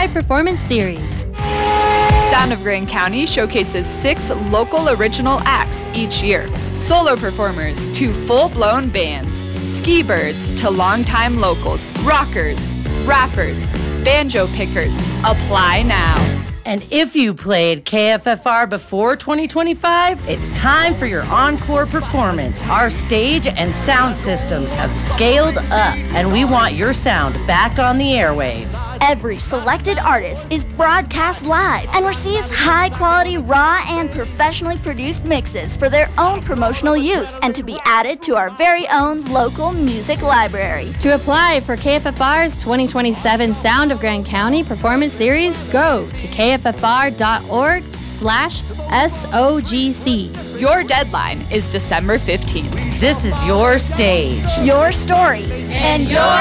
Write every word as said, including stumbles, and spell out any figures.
Live Performance Series. Sound of Grand County showcases six local original acts each year. Solo performers to full-blown bands, ski birds to longtime locals, rockers, rappers, banjo pickers. Apply now. And if you played K F F R before twenty twenty-five, it's time for your encore performance. Our stage and sound systems have scaled up, and we want your sound back on the airwaves. Every selected artist is broadcast live and receives high-quality, raw, and professionally produced mixes for their own promotional use and to be added to our very own local music library. To apply for K F F R's twenty twenty-seven Sound of Grand County Performance Series, go to K F F R dot org slash S O G C. Your deadline is December fifteenth. This is your stage, your story, and your